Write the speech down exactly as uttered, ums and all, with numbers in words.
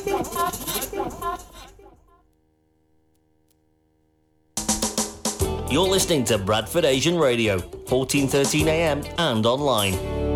You're listening to Bradford Asian Radio, fourteen thirteen A M and online.